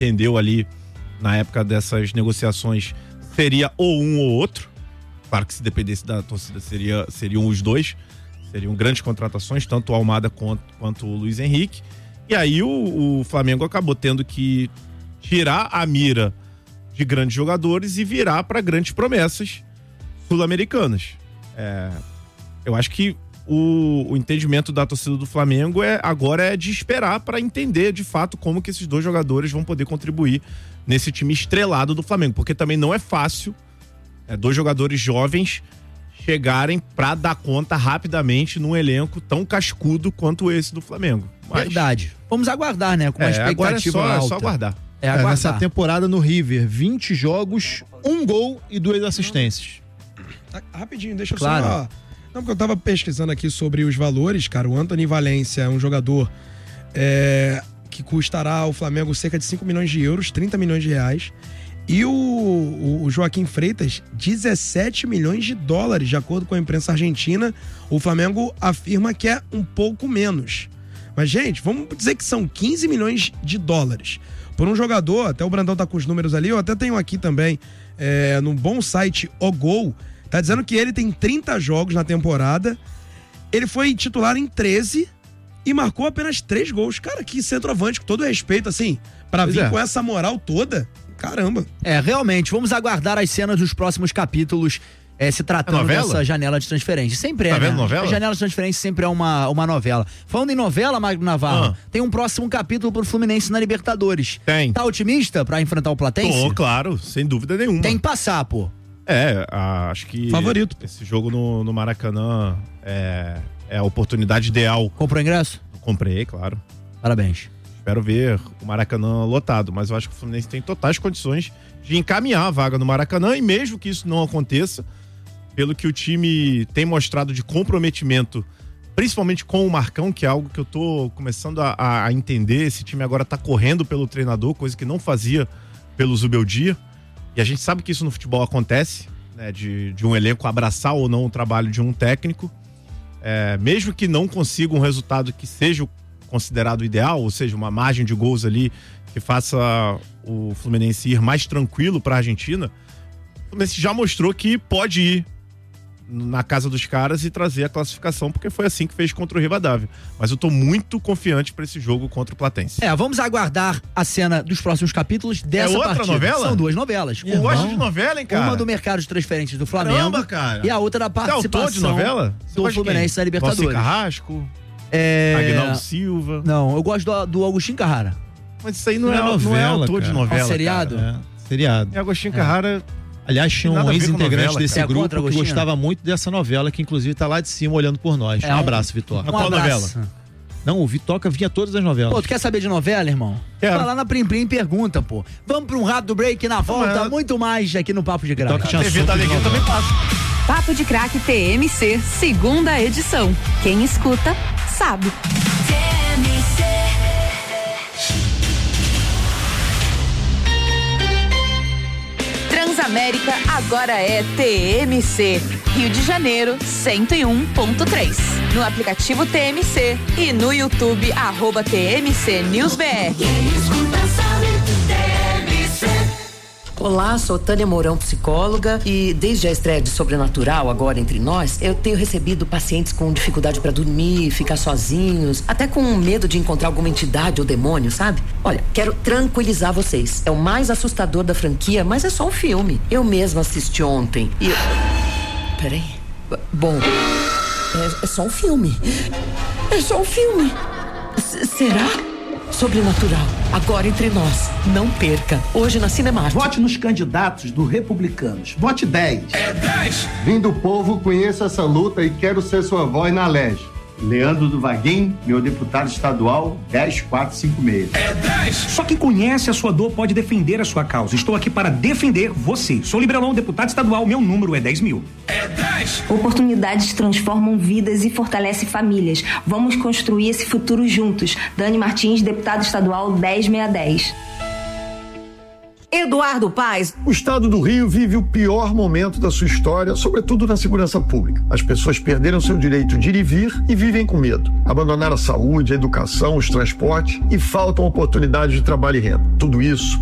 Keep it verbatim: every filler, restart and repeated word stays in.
entendeu ali na época dessas negociações seria ou um ou outro. Claro que se dependesse da torcida seria, seriam os dois. Seriam grandes contratações, tanto o Almada quanto, quanto o Luiz Henrique. E aí o, o Flamengo acabou tendo que tirar a mira de grandes jogadores e virar para grandes promessas sul-americanas. É, eu acho que o, o entendimento da torcida do Flamengo é, agora é de esperar para entender de fato como que esses dois jogadores vão poder contribuir nesse time estrelado do Flamengo, porque também não é fácil é, dois jogadores jovens chegarem para dar conta rapidamente num elenco tão cascudo quanto esse do Flamengo. Mas, verdade. Vamos aguardar, né? Com uma é, expectativa agora é só, alta. é só aguardar. É, aguardar. É, nessa temporada no River, vinte jogos, um gol e duas assistências. Rapidinho, deixa eu claro. só... Não, porque eu tava pesquisando aqui sobre os valores, cara. O Antony Valência é um jogador é, que custará ao Flamengo cerca de cinco milhões de euros, trinta milhões de reais. E o, o, o Joaquim Freitas, dezessete milhões de dólares, de acordo com a imprensa argentina. O Flamengo afirma que é um pouco menos. Mas, gente, vamos dizer que são quinze milhões de dólares. Por um jogador, até o Brandão tá com os números ali, eu até tenho aqui também, é, num bom site, O Gol, tá dizendo que ele tem trinta jogos na temporada, ele foi titular em treze e marcou apenas três gols. Cara, que centroavante, com todo respeito, assim, pra Pois vir é. com essa moral toda, caramba. É, realmente, vamos aguardar as cenas dos próximos capítulos, é, se tratando É novela? dessa janela de transferência. Sempre é, Tá né? vendo novela? A janela de transferência sempre é uma, uma novela. Falando em novela, Magno Navarro, Ah. tem um próximo capítulo pro Fluminense na Libertadores. Tem. Tá otimista pra enfrentar o Platense? Tô, claro, sem dúvida nenhuma. Tem que passar, pô. É, a- acho que Favorito. esse jogo no, no Maracanã é, é a oportunidade ideal. Comprou ingresso? Comprei, claro. Parabéns. Espero ver o Maracanã lotado, mas eu acho que o Fluminense tem totais condições de encaminhar a vaga no Maracanã, e mesmo que isso não aconteça, pelo que o time tem mostrado de comprometimento, principalmente com o Marcão, que é algo que eu tô começando a, a entender. Esse time agora tá correndo pelo treinador, coisa que não fazia pelo Zubeldia. E a gente sabe que isso no futebol acontece, né, de, de um elenco abraçar ou não o trabalho de um técnico. É, mesmo que não consiga um resultado que seja considerado ideal, ou seja, uma margem de gols ali que faça o Fluminense ir mais tranquilo para a Argentina, o Fluminense já mostrou que pode ir na casa dos caras e trazer a classificação, porque foi assim que fez contra o Rivadavia. Mas eu tô muito confiante para esse jogo contra o Platense. É, vamos aguardar a cena dos próximos capítulos dessa É outra partida. novela? São duas novelas. Eu gosto de novela, hein, cara? Uma do mercado de transferências do Flamengo. Caramba, cara. E a outra da Você é autor participação de novela? Você do gosta de Fluminense quem? na Libertadores. Valci Carrasco, É... Aguinaldo Silva. Não, eu gosto do, do Agostinho Carrara. Mas isso aí não, Não é, é não é novela, autor de cara. novela. É um seriado? cara. É, seriado. É Agostinho Carrara. Aliás, tinha Nada um a ver com ex-integrante novela, desse cara. É grupo contra que Agostinho? gostava muito dessa novela, que inclusive tá lá de cima olhando por nós. É um um- abraço, Vitor. Um Qual abraço. novela? Não, o Vitoca vinha todas as novelas. Pô, tu quer saber de novela, irmão? Quero. Vai lá na Plim Plim e pergunta, pô. Vamos pra um rápido break, na volta, Mas- muito mais aqui no Papo de Graça. Toca tinha T V da assunto de Alegria novela. também passa. Papo de Craque T M C, segunda edição. Quem escuta, sabe. Transamérica agora é T M C. Rio de Janeiro, cento e um ponto três. No aplicativo T M C e no YouTube, arroba T M C News B R. Olá, sou Tânia Mourão, psicóloga, e desde a estreia de Sobrenatural, agora entre nós, eu tenho recebido pacientes com dificuldade para dormir, ficar sozinhos, até com medo de encontrar alguma entidade ou demônio, sabe? Olha, quero tranquilizar vocês. É o mais assustador da franquia, mas é só um filme. Eu mesma assisti ontem e... eu- Peraí. Bom, é, é só um filme. É só um filme. S- será? Sobrenatural, agora entre nós. Não perca. Hoje na Cinemark. Vote nos candidatos do Republicanos. Vote dez. Vim do povo, conheço essa luta e quero ser sua voz na L E G. Leandro do Vaguinho, meu deputado estadual, dez quatro cinco seis. Só quem conhece a sua dor pode defender a sua causa. Estou aqui para defender você. Sou Liberalão, deputado estadual, meu número é dez mil. Oportunidades transformam vidas e fortalecem famílias. Vamos construir esse futuro juntos. Dani Martins, deputado estadual dez seis dez. Eduardo Paes. O estado do Rio vive o pior momento da sua história, sobretudo na segurança pública. As pessoas perderam seu direito de ir e vir e vivem com medo. Abandonaram a saúde, a educação, os transportes e faltam oportunidades de trabalho e renda. Tudo isso